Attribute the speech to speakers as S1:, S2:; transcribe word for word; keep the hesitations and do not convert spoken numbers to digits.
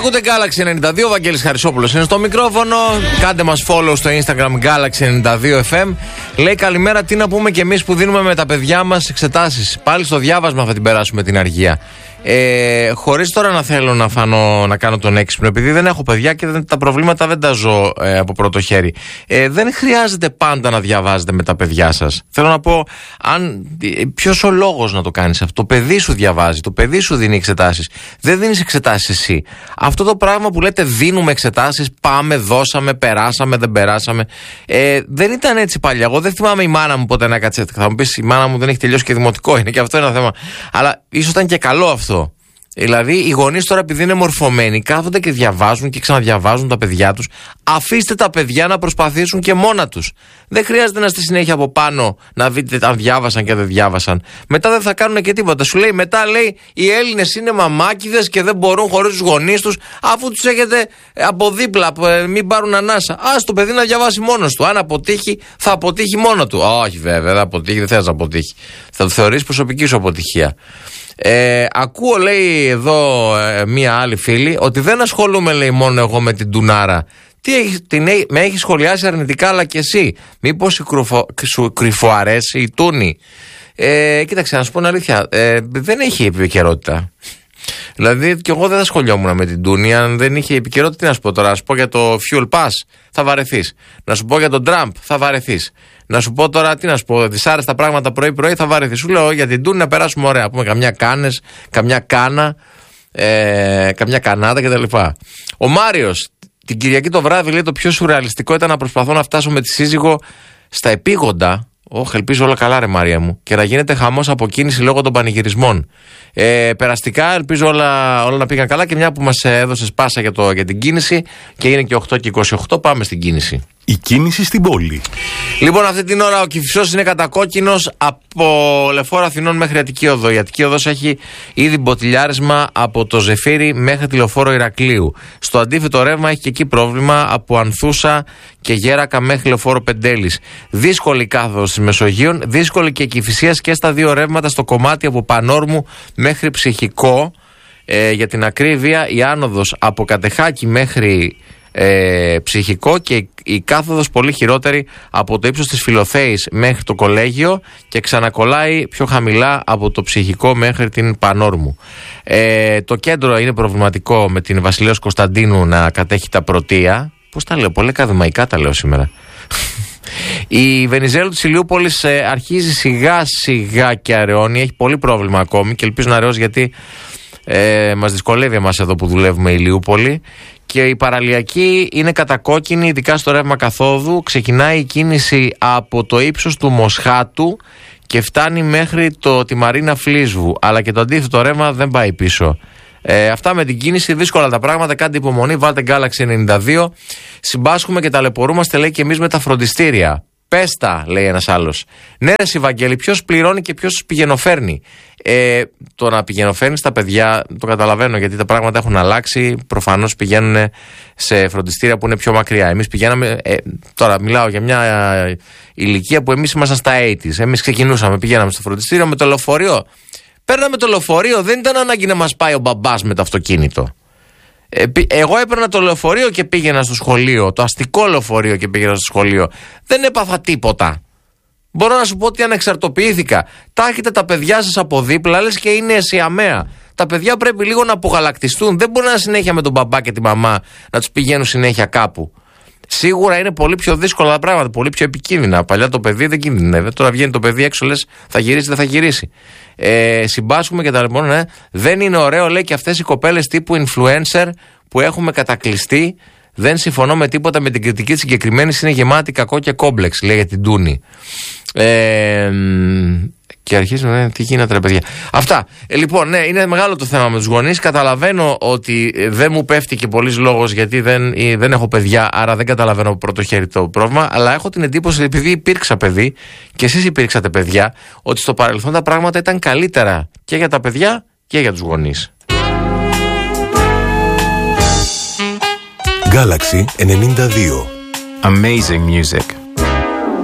S1: Ακούτε Galaxy ενενήντα δύο, Βαγγέλης Χαρισόπουλος είναι στο μικρόφωνο. Κάντε μας follow στο Instagram Galaxy ενενήντα δύο εφ εμ. Λέει καλημέρα, τι να πούμε κι εμείς που δίνουμε με τα παιδιά μας εξετάσεις. Πάλι στο διάβασμα θα την περάσουμε την αργία. Ε, χωρίς τώρα να θέλω να φανώ, να κάνω τον έξυπνο, επειδή δεν έχω παιδιά και δεν, τα προβλήματα δεν τα ζω ε, από πρώτο χέρι. Ε, δεν χρειάζεται πάντα να διαβάζετε με τα παιδιά σας. Θέλω να πω, αν, ποιος ο λόγος να το κάνεις αυτό? Το παιδί σου διαβάζει, το παιδί σου δίνει εξετάσεις. Δεν δίνεις εξετάσεις εσύ. Αυτό το πράγμα που λέτε δίνουμε εξετάσεις, πάμε, δώσαμε, περάσαμε, δεν περάσαμε. Ε, δεν ήταν έτσι παλιά. Εγώ δεν θυμάμαι η μάνα μου ποτέ να κάτσε. Θα μου πεις, η μάνα μου δεν έχει τελειώσει και δημοτικό, είναι και αυτό ένα θέμα. Αλλά ίσως ήταν και καλό αυτό. Δηλαδή, οι γονείς τώρα, επειδή είναι μορφωμένοι, κάθονται και διαβάζουν και ξαναδιαβάζουν τα παιδιά τους. Αφήστε τα παιδιά να προσπαθήσουν και μόνα τους. Δεν χρειάζεται να είστε συνέχεια από πάνω να δείτε αν διάβασαν και δεν διάβασαν. Μετά δεν θα κάνουν και τίποτα. Σου λέει, μετά λέει, οι Έλληνες είναι μαμάκιδες και δεν μπορούν χωρίς τους γονείς τους, αφού τους έχετε από δίπλα, μην πάρουν ανάσα. Ας το παιδί να διαβάσει μόνος του. Αν αποτύχει, θα αποτύχει μόνο του. Όχι, βέβαια, δεν αποτύχει, δεν θες να αποτύχει. Θα το θεωρείς προσωπική σου αποτυχία. Ε, ακούω, λέει εδώ ε, μία άλλη φίλη, ότι δεν ασχολούμαι, λέει, μόνο εγώ με την Τουνάρα. Τι έχει, την, με έχει σχολιάσει αρνητικά, αλλά και εσύ. Μήπως σου, κρυφο, σου κρυφοαρέσει η Τούνη? Ε, κοίταξε, να σου πω την αλήθεια, ε, δεν έχει επικαιρότητα. Δηλαδή, κι εγώ δεν θα ασχολιόμουν με την Τούνη αν δεν είχε επικαιρότητα. Τι να σου πω τώρα, να σου πω για το Fuel Pass, θα βαρεθείς. Να σου πω για τον Τραμπ, θα βαρεθείς. Να σου πω τώρα, τι να σου πω, δυσάρεστα πράγματα πρωί-πρωί, θα βαρεθείς. Σου λέω για την Τούνη να περάσουμε ωραία. Πούμε καμιά κάνες, καμιά κάνα, ε, καμιά κανάτα κτλ. Ο Μάριος, την Κυριακή το βράδυ, λέει, το πιο σουρεαλιστικό ήταν να προσπαθώ να φτάσω με τη σύζυγο στα επίγοντα. Όχι, ελπίζω όλα καλά, ρε Μάρια μου. Και να γίνεται χαμός από κίνηση λόγω των πανηγυρισμών. Ε, περαστικά, ελπίζω όλα, όλα να πήγαν καλά. Και μια που μας έδωσε πάσα για, το, για την κίνηση, και είναι και οκτώ και είκοσι οκτώ, πάμε στην κίνηση.
S2: Η κίνηση στην πόλη.
S1: Λοιπόν, αυτή την ώρα ο Κηφισός είναι κατακόκκινος από Λεφόρο Αθηνών μέχρι Αττική Οδό. Η Αττική Οδός έχει ήδη μποτιλιάρισμα από το Ζεφύρι μέχρι τη Λεωφόρο Ηρακλείου. Στο αντίθετο ρεύμα έχει και εκεί πρόβλημα από Ανθούσα και Γέρακα μέχρι Λεωφόρο Πεντέλης. Δύσκολη κάθοδος της Μεσογείων, δύσκολη και Κηφισίας και στα δύο ρεύματα στο κομμάτι από Πανόρμου μέχρι Ψυχικό. Ε, για την ακρίβεια, η άνοδος από Κατεχάκη μέχρι Ε, Ψυχικό, και η κάθοδος πολύ χειρότερη από το ύψος της Φιλοθέης μέχρι το Κολέγιο και ξανακολλάει πιο χαμηλά από το Ψυχικό μέχρι την Πανόρμου. Ε, το κέντρο είναι προβληματικό με την Βασιλέως Κωνσταντίνου να κατέχει τα πρωτεία. Πώς τα λέω, πολύ ακαδημαϊκά τα λέω σήμερα. Η Βενιζέλου της Ηλιούπολης ε, αρχίζει σιγά σιγά και αραιώνει, έχει πολύ πρόβλημα ακόμη και ελπίζω να αραιώσει, γιατί ε, μας δυσκολεύει εμάς εδώ που δουλεύουμε η Ηλιούπολη. Και η παραλιακή είναι κατακόκκινη, ειδικά στο ρεύμα καθόδου. Ξεκινάει η κίνηση από το ύψος του Μοσχάτου και φτάνει μέχρι το, τη Μαρίνα Φλίσβου. Αλλά και το αντίθετο ρεύμα δεν πάει πίσω. Ε, αυτά με την κίνηση, δύσκολα τα πράγματα. Κάντε υπομονή, βάλτε Galaxy ενενήντα δύο. Συμπάσχουμε και ταλαιπωρούμαστε, λέει, και εμείς με τα φροντιστήρια. Πέστα, λέει ένας άλλος. Ναι, ρε Βαγγέλη, ποιος πληρώνει και ποιος πηγαινοφέρνει? Ε, το να πηγαινοφέρνει τα παιδιά, το καταλαβαίνω, γιατί τα πράγματα έχουν αλλάξει. Προφανώς πηγαίνουν σε φροντιστήρια που είναι πιο μακριά. Εμείς πηγαίναμε. Ε, τώρα μιλάω για μια ε, ηλικία που εμείς ήμασταν στα ογδόντα. Εμείς ξεκινούσαμε, πηγαίναμε στο φροντιστήριο με το λεωφορείο. Παίρναμε το λεωφορείο, δεν ήταν ανάγκη να μας πάει ο μπαμπάς με το αυτοκίνητο. Εγώ έπαιρνα το λεωφορείο και πήγαινα στο σχολείο, το αστικό λεωφορείο, και πήγαινα στο σχολείο. Δεν έπαθα τίποτα. Μπορώ να σου πω ότι ανεξαρτοποιήθηκα. Τα έχετε τα παιδιά σας από δίπλα, λες και είναι Σιαμαία. Τα παιδιά πρέπει λίγο να απογαλακτιστούν. Δεν μπορεί να είναι συνέχεια με τον μπαμπά και τη μαμά να τους πηγαίνουν συνέχεια κάπου. Σίγουρα είναι πολύ πιο δύσκολα τα πράγματα, πολύ πιο επικίνδυνα. Παλιά το παιδί δεν κίνδυνε. Τώρα βγαίνει το παιδί έξω, λες θα γυρίσει, δεν θα γυρίσει. Ε, συμπάσχουμε και τα λοιπόν, ναι. Δεν είναι ωραίο, λέει, και αυτές οι κοπέλες τύπου influencer που έχουμε κατακλειστεί. Δεν συμφωνώ με τίποτα με την κριτική της συγκεκριμένης, είναι γεμάτη κακό και κόμπλεξ, λέει, για την Τούνη. Ε, και αρχίζουμε, ναι, τι γίνεται, ρε παιδιά. Αυτά. Ε, λοιπόν, ναι, είναι μεγάλο το θέμα με τους γονείς. Καταλαβαίνω ότι δεν μου πέφτει και πολλής λόγος, γιατί δεν, δεν έχω παιδιά, άρα δεν καταλαβαίνω από πρώτο χέρι το πρόβλημα. Αλλά έχω την εντύπωση, επειδή υπήρξα παιδί και εσείς υπήρξατε παιδιά, ότι στο παρελθόν τα πράγματα ήταν καλύτερα και για τα παιδιά και για τους γονείς.
S2: Galaxy ενενήντα δύο.
S3: Amazing music.